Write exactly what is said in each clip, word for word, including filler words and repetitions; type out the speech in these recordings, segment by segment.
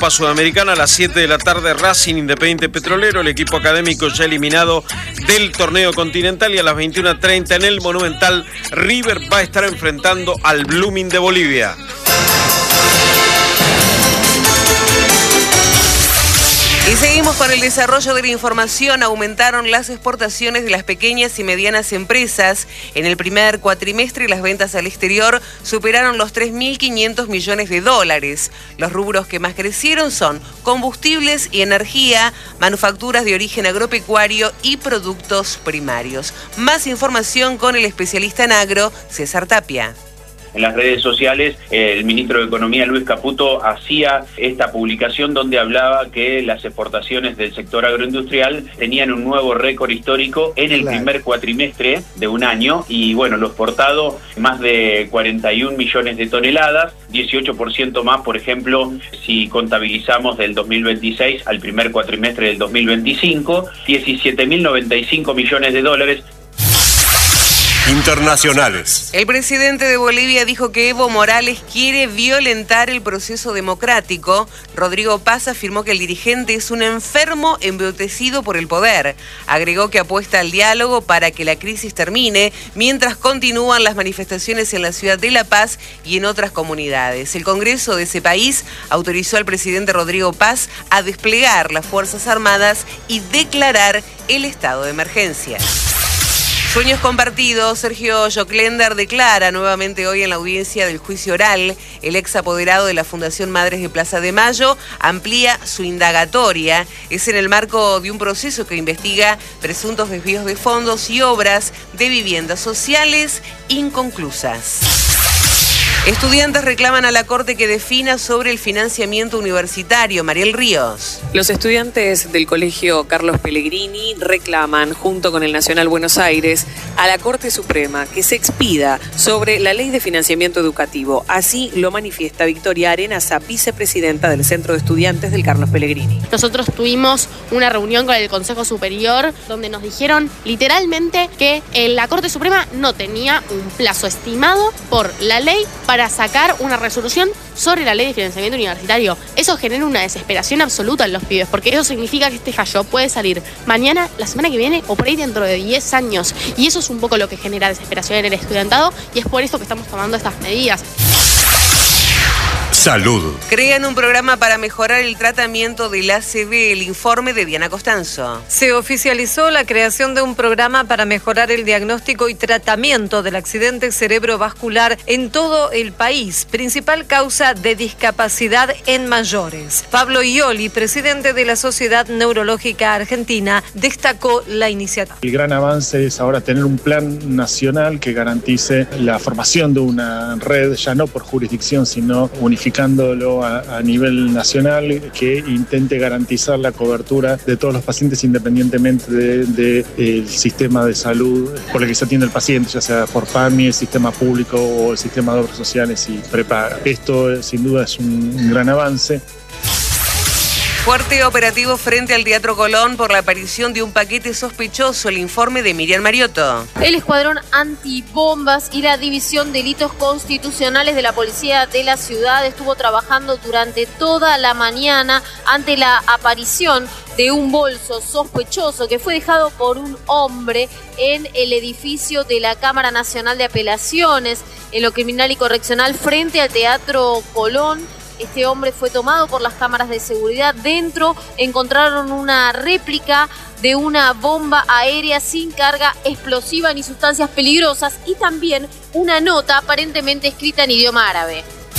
Copa Sudamericana a las siete de la tarde, Racing Independiente Petrolero, el equipo académico ya eliminado del torneo continental, y a las veintiuna treinta en el Monumental, River va a estar enfrentando al Blooming de Bolivia. Y seguimos con el desarrollo de la información. Aumentaron las exportaciones de las pequeñas y medianas empresas. En el primer cuatrimestre, las ventas al exterior superaron los tres mil quinientos millones de dólares. Los rubros que más crecieron son combustibles y energía, manufacturas de origen agropecuario y productos primarios. Más información con el especialista en agro, César Tapia. En las redes sociales, el ministro de Economía, Luis Caputo, hacía esta publicación donde hablaba que las exportaciones del sector agroindustrial tenían un nuevo récord histórico en el claro. primer cuatrimestre de un año, y bueno, lo exportado más de cuarenta y un millones de toneladas, dieciocho por ciento más, por ejemplo, si contabilizamos del dos mil veintiséis al primer cuatrimestre del dos mil veinticinco, diecisiete mil noventa y cinco millones de dólares. Internacionales. El presidente de Bolivia dijo que Evo Morales quiere violentar el proceso democrático. Rodrigo Paz afirmó que el dirigente es un enfermo embrutecido por el poder. Agregó que apuesta al diálogo para que la crisis termine, mientras continúan las manifestaciones en la ciudad de La Paz y en otras comunidades. El Congreso de ese país autorizó al presidente Rodrigo Paz a desplegar las Fuerzas Armadas y declarar el estado de emergencia. Sueños compartidos. Sergio Joclender declara nuevamente hoy en la audiencia del juicio oral. El ex apoderado de la Fundación Madres de Plaza de Mayo amplía su indagatoria. Es en el marco de un proceso que investiga presuntos desvíos de fondos y obras de viviendas sociales inconclusas. Estudiantes reclaman a la Corte que defina sobre el financiamiento universitario. Mariel Ríos. Los estudiantes del Colegio Carlos Pellegrini reclaman, junto con el Nacional Buenos Aires, a la Corte Suprema que se expida sobre la Ley de Financiamiento Educativo. Así lo manifiesta Victoria Arenas, vicepresidenta del Centro de Estudiantes del Carlos Pellegrini. Nosotros tuvimos una reunión con el Consejo Superior donde nos dijeron literalmente que la Corte Suprema no tenía un plazo estimado por la ley para para sacar una resolución sobre la ley de financiamiento universitario. Eso genera una desesperación absoluta en los pibes, porque eso significa que este fallo puede salir mañana, la semana que viene o por ahí dentro de diez años. Y eso es un poco lo que genera desesperación en el estudiantado, y es por eso que estamos tomando estas medidas. Salud. Crean un programa para mejorar el tratamiento del A C V. El informe de Diana Costanzo. Se oficializó la creación de un programa para mejorar el diagnóstico y tratamiento del accidente cerebrovascular en todo el país, principal causa de discapacidad en mayores. Pablo Ioli, presidente de la Sociedad Neurológica Argentina, destacó la iniciativa. El gran avance es ahora tener un plan nacional que garantice la formación de una red, ya no por jurisdicción, sino unificada a, a nivel nacional, que intente garantizar la cobertura de todos los pacientes independientemente del de, de, sistema de salud por el que se atiende el paciente, ya sea por PAMI, el sistema público o el sistema de obras sociales y prepaga. Esto sin duda es un, un gran avance. Fuerte operativo frente al Teatro Colón por la aparición de un paquete sospechoso. El informe de Miriam Mariotto. El Escuadrón Antibombas y la División de Delitos Constitucionales de la Policía de la Ciudad estuvo trabajando durante toda la mañana ante la aparición de un bolso sospechoso que fue dejado por un hombre en el edificio de la Cámara Nacional de Apelaciones, en lo criminal y correccional frente al Teatro Colón. Este hombre fue tomado por las cámaras de seguridad. Dentro encontraron una réplica de una bomba aérea sin carga explosiva ni sustancias peligrosas, y también una nota aparentemente escrita en idioma árabe.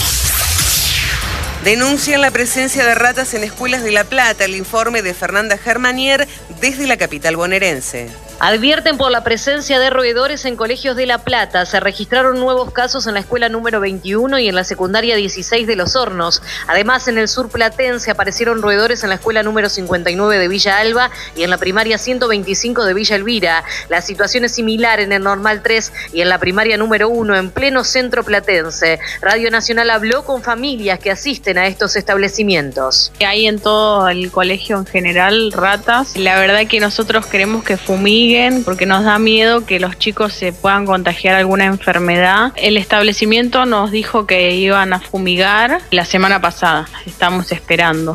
Denuncian la presencia de ratas en escuelas de La Plata. El informe de Fernanda Germanier desde la capital bonaerense. Advierten por la presencia de roedores en colegios de La Plata. Se registraron nuevos casos en la escuela número veintiuno y en la secundaria dieciséis de Los Hornos. Además, en el sur platense aparecieron roedores en la escuela número cincuenta y nueve de Villa Alba y en la primaria ciento veinticinco de Villa Elvira. La situación es similar en el Normal tres y en la primaria número uno en pleno centro platense. Radio Nacional habló con familias que asisten a estos establecimientos. Hay en todo el colegio en general ratas. La verdad que nosotros queremos que fumiguen porque nos da miedo que los chicos se puedan contagiar alguna enfermedad. El establecimiento nos dijo que iban a fumigar la semana pasada. Estamos esperando.